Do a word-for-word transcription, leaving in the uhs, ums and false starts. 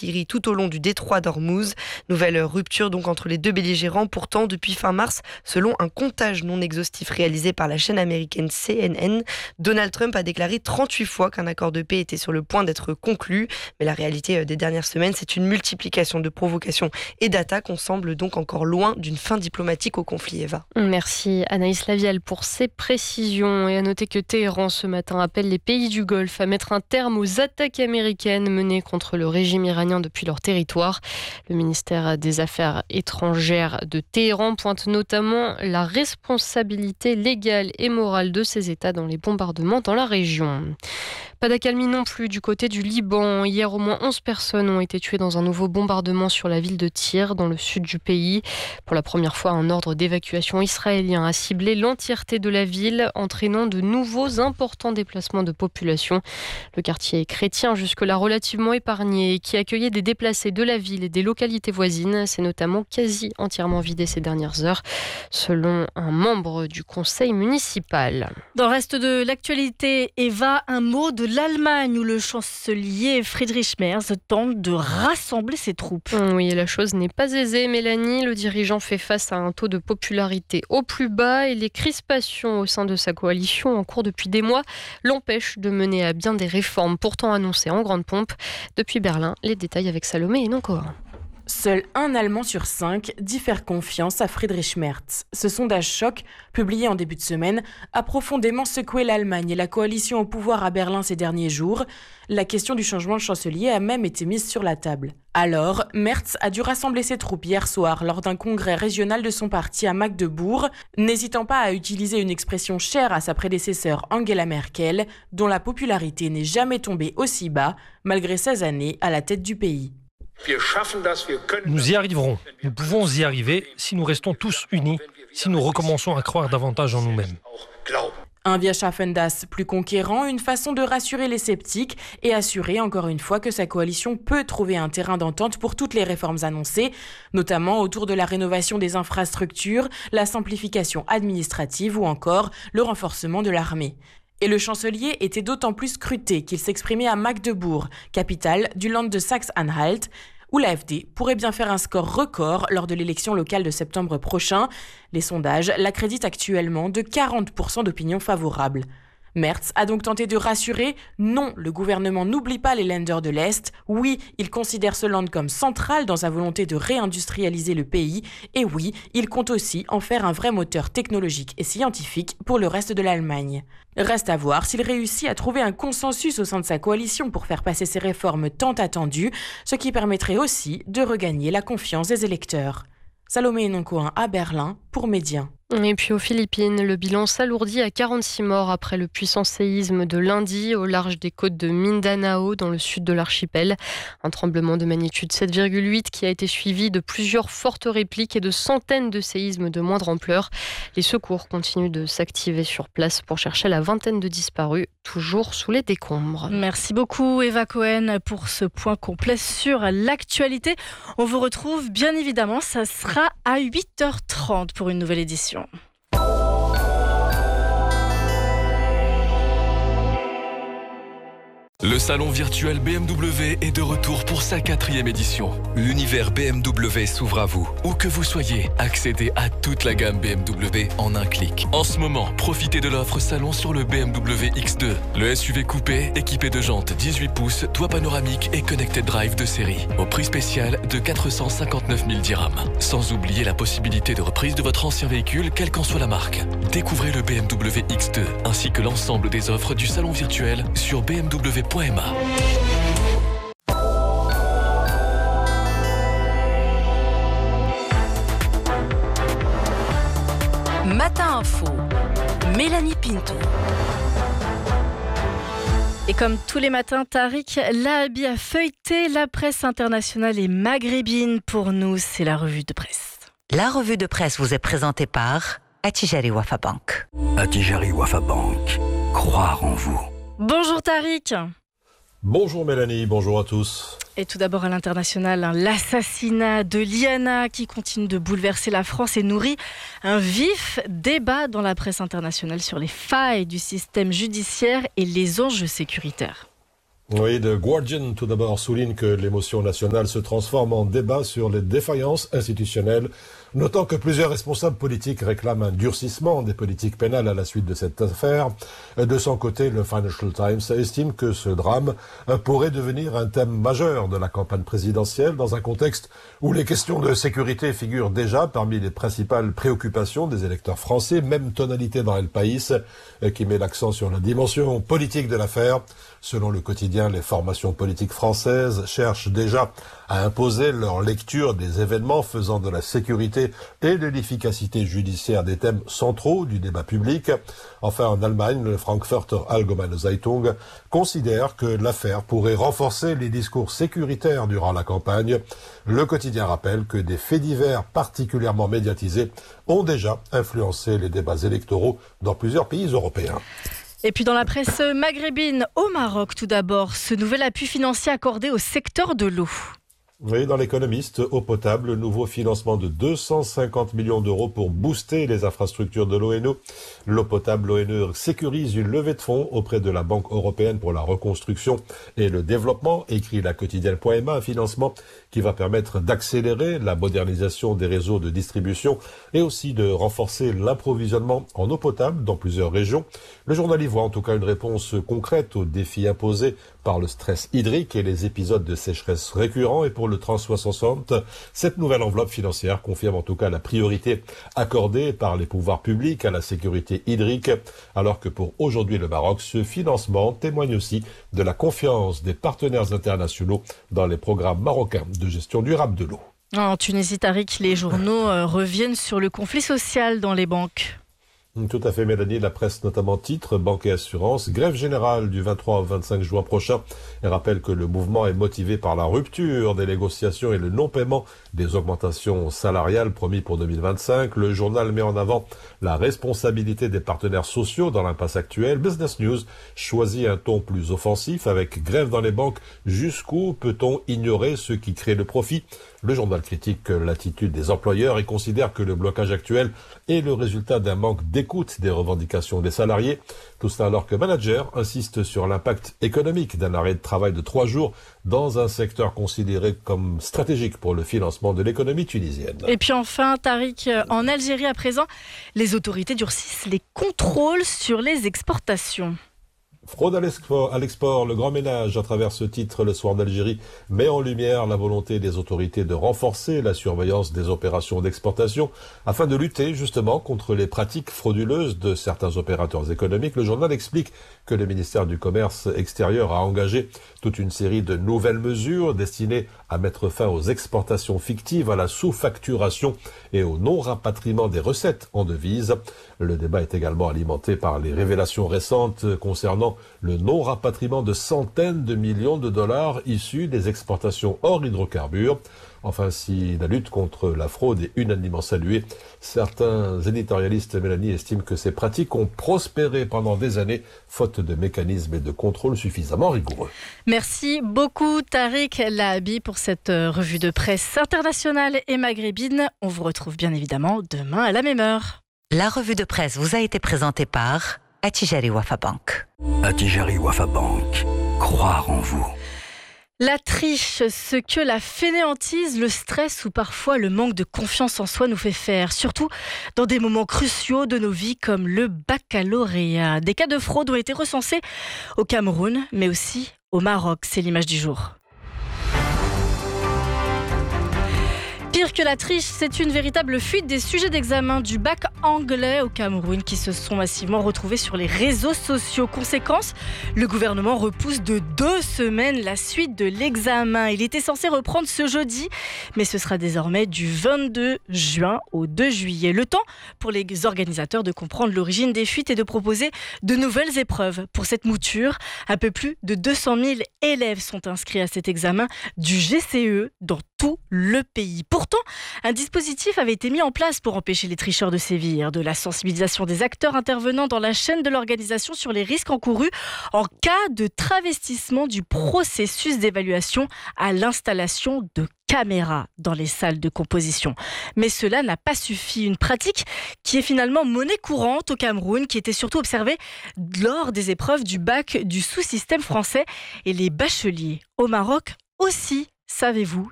Syrie tout au long du détroit d'Ormuz. Nouvelle rupture donc entre les deux belligérants. Pourtant, depuis fin mars, selon un comptage non exhaustif réalisé par la chaîne américaine C N N, Donald Trump a déclaré trente-huit fois qu'un accord de paix était sur le point d'être conclu. Mais la réalité des dernières semaines, c'est une multiplication de provocations et d'attaques. On semble donc encore loin d'une fin diplomatique au conflit, Eva. Merci Anaïs Lavielle pour ces précisions. Et à noter que Téhéran ce matin appelle les pays du Golfe à mettre un terme aux attaques américaines menées contre le régime iranien depuis leur territoire. Le ministère des Affaires étrangères de Téhéran pointe notamment la responsabilité légale et morale de ces États dans les bombardements dans la région. Pas d'accalmie non plus du côté du Liban. Hier, au moins onze personnes ont été tuées dans un nouveau bombardement sur la ville de Tyr, dans le sud du pays. Pour la première fois, un ordre d'évacuation israélien a ciblé l'entièreté de la ville, entraînant de nouveaux importants déplacements de population. Le quartier chrétien, jusque-là relativement épargné, qui accueillait des déplacés de la ville et des localités voisines, s'est notamment quasi entièrement vidé ces dernières heures, selon un membre du conseil municipal. Dans le reste de l'actualité, Eva, un mot de l'Allemagne où le chancelier Friedrich Merz tente de rassembler ses troupes. Oui, la chose n'est pas aisée, Mélanie. Le dirigeant fait face à un taux de popularité au plus bas et les crispations au sein de sa coalition en cours depuis des mois l'empêchent de mener à bien des réformes pourtant annoncées en grande pompe. Depuis Berlin, les détails avec Salomé et Noncoa. Seul un Allemand sur cinq dit faire confiance à Friedrich Merz. Ce sondage choc, publié en début de semaine, a profondément secoué l'Allemagne et la coalition au pouvoir à Berlin ces derniers jours. La question du changement de chancelier a même été mise sur la table. Alors, Merz a dû rassembler ses troupes hier soir lors d'un congrès régional de son parti à Magdebourg, n'hésitant pas à utiliser une expression chère à sa prédécesseur Angela Merkel, dont la popularité n'est jamais tombée aussi bas, malgré seize années à la tête du pays. Nous y arriverons. Nous pouvons y arriver si nous restons tous unis, si nous recommençons à croire davantage en nous-mêmes. Un Wir schaffen das plus conquérant, une façon de rassurer les sceptiques et assurer encore une fois que sa coalition peut trouver un terrain d'entente pour toutes les réformes annoncées, notamment autour de la rénovation des infrastructures, la simplification administrative ou encore le renforcement de l'armée. Et le chancelier était d'autant plus scruté qu'il s'exprimait à Magdebourg, capitale du Land de Saxe-Anhalt, où l'A F D pourrait bien faire un score record lors de l'élection locale de septembre prochain. Les sondages l'accréditent actuellement de quarante pour cent d'opinion favorable. Merz a donc tenté de rassurer. Non, le gouvernement n'oublie pas les Länder de l'Est. Oui, il considère ce land comme central dans sa volonté de réindustrialiser le pays. Et oui, il compte aussi en faire un vrai moteur technologique et scientifique pour le reste de l'Allemagne. Reste à voir s'il réussit à trouver un consensus au sein de sa coalition pour faire passer ces réformes tant attendues, ce qui permettrait aussi de regagner la confiance des électeurs. Salomé Noncoa à Berlin pour Média. Et puis aux Philippines, le bilan s'alourdit à quarante-six morts après le puissant séisme de lundi au large des côtes de Mindanao dans le sud de l'archipel. Un tremblement de magnitude sept virgule huit qui a été suivi de plusieurs fortes répliques et de centaines de séismes de moindre ampleur. Les secours continuent de s'activer sur place pour chercher la vingtaine de disparus, toujours sous les décombres. Merci beaucoup Eva Cohen pour ce point complet sur l'actualité. On vous retrouve bien évidemment, ça sera à huit heures trente pour une nouvelle édition. Le salon virtuel B M W est de retour pour sa quatrième édition. L'univers B M W s'ouvre à vous. Où que vous soyez, accédez à toute la gamme B M W en un clic. En ce moment, profitez de l'offre salon sur le B M W X deux. Le S U V coupé, équipé de jantes dix-huit pouces, toit panoramique et connected drive de série. Au prix spécial de quatre cent cinquante-neuf mille dirhams. Sans oublier la possibilité de reprise de votre ancien véhicule, quelle qu'en soit la marque. Découvrez le B M W X deux ainsi que l'ensemble des offres du salon virtuel sur b m w point m a. Matin Info, Mélanie Pinto. Et comme tous les matins, Tariq Lahabi a feuilleté la presse internationale et maghrébine. Pour nous, c'est la revue de presse. La revue de presse vous est présentée par Attijari Wafa Bank. Attijari Wafa Bank, croire en vous. Bonjour Tariq. Bonjour Mélanie, bonjour à tous. Et tout d'abord à l'international, hein, l'assassinat de Liana qui continue de bouleverser la France et nourrit un vif débat dans la presse internationale sur les failles du système judiciaire et les enjeux sécuritaires. Oui, The Guardian tout d'abord souligne que l'émotion nationale se transforme en débat sur les défaillances institutionnelles, notant que plusieurs responsables politiques réclament un durcissement des politiques pénales à la suite de cette affaire. De son côté, le Financial Times estime que ce drame pourrait devenir un thème majeur de la campagne présidentielle dans un contexte où les questions de sécurité figurent déjà parmi les principales préoccupations des électeurs français, même tonalité dans El País, qui met l'accent sur la dimension politique de l'affaire. Selon le quotidien, les formations politiques françaises cherchent déjà à imposer leur lecture des événements faisant de la sécurité et de l'efficacité judiciaire des thèmes centraux du débat public. Enfin, en Allemagne, le Frankfurter Allgemeine Zeitung considère que l'affaire pourrait renforcer les discours sécuritaires durant la campagne. Le quotidien rappelle que des faits divers particulièrement médiatisés ont déjà influencé les débats électoraux dans plusieurs pays européens. Et puis dans la presse maghrébine, au Maroc tout d'abord, ce nouvel appui financier accordé au secteur de l'eau. Oui, dans l'Économiste, eau potable, le nouveau financement de deux cent cinquante millions d'euros pour booster les infrastructures de l'O N E. L'eau potable, l'O N E sécurise une levée de fonds auprès de la Banque européenne pour la reconstruction et le développement, écrit la quotidienne point M A, un financement qui va permettre d'accélérer la modernisation des réseaux de distribution et aussi de renforcer l'approvisionnement en eau potable dans plusieurs régions. Le journal y voit en tout cas une réponse concrète aux défis imposés par le stress hydrique et les épisodes de sécheresse récurrents. Et pour le Trans soixante, cette nouvelle enveloppe financière confirme en tout cas la priorité accordée par les pouvoirs publics à la sécurité hydrique, alors que pour aujourd'hui le Maroc, ce financement témoigne aussi de la confiance des partenaires internationaux dans les programmes marocains de gestion durable de l'eau. En Tunisie, Tariq, les journaux euh, reviennent sur le conflit social dans les banques. Tout à fait, Mélanie. La presse, notamment titre, Banque et Assurance, grève générale du vingt-trois au vingt-cinq juin prochain. Elle rappelle que le mouvement est motivé par la rupture des négociations et le non-paiement des augmentations salariales promises pour deux mille vingt-cinq. Le journal met en avant la responsabilité des partenaires sociaux dans l'impasse actuelle. Business News choisit un ton plus offensif avec grève dans les banques. Jusqu'où peut-on ignorer ceux qui créent le profit? Le journal critique l'attitude des employeurs et considère que le blocage actuel est le résultat d'un manque d'écoute des revendications des salariés. Tout cela alors que Manager insiste sur l'impact économique d'un arrêt de travail de trois jours dans un secteur considéré comme stratégique pour le financement de l'économie tunisienne. Et puis enfin, Tariq, en Algérie à présent, les autorités durcissent les contrôles sur les exportations. Fraude à l'export, à l'export, le grand ménage à travers ce titre, le soir d'Algérie, met en lumière la volonté des autorités de renforcer la surveillance des opérations d'exportation afin de lutter justement contre les pratiques frauduleuses de certains opérateurs économiques. Le journal explique que le ministère du Commerce extérieur a engagé toute une série de nouvelles mesures destinées à mettre fin aux exportations fictives, à la sous-facturation et au non-rapatriement des recettes en devises. Le débat est également alimenté par les révélations récentes concernant le non-rapatriement de centaines de millions de dollars issus des exportations hors hydrocarbures. Enfin, si la lutte contre la fraude est unanimement saluée, certains éditorialistes, Mélanie, estiment que ces pratiques ont prospéré pendant des années, faute de mécanismes et de contrôle suffisamment rigoureux. Merci beaucoup, Tariq Lahabi, pour cette revue de presse internationale et maghrébine. On vous retrouve bien évidemment demain à la même heure. La revue de presse vous a été présentée par Attijari Wafa Bank. Attijari Wafa Bank. Croire en vous. La triche, ce que la fainéantise, le stress ou parfois le manque de confiance en soi nous fait faire, surtout dans des moments cruciaux de nos vies comme le baccalauréat. Des cas de fraude ont été recensés au Cameroun, mais aussi au Maroc. C'est l'image du jour. Pire que la triche, c'est une véritable fuite des sujets d'examen du bac anglais au Cameroun qui se sont massivement retrouvés sur les réseaux sociaux. Conséquence, le gouvernement repousse de deux semaines la suite de l'examen. Il était censé reprendre ce jeudi, mais ce sera désormais du vingt-deux juin au deux juillet. Le temps pour les organisateurs de comprendre l'origine des fuites et de proposer de nouvelles épreuves. Pour cette mouture, un peu plus de deux cent mille élèves sont inscrits à cet examen du G C E dans tout le pays. Pourtant, un dispositif avait été mis en place pour empêcher les tricheurs de sévir, de la sensibilisation des acteurs intervenant dans la chaîne de l'organisation sur les risques encourus en cas de travestissement du processus d'évaluation à l'installation de caméras dans les salles de composition. Mais cela n'a pas suffi. Une pratique qui est finalement monnaie courante au Cameroun, qui était surtout observée lors des épreuves du bac du sous-système français. Et les bacheliers au Maroc aussi, savez-vous,